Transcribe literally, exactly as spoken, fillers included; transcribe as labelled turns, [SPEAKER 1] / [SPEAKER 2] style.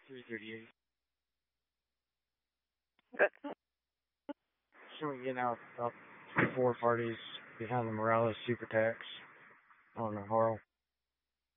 [SPEAKER 1] three thirty-eight. So we get out about four parties behind the Morales super tax on the Harl.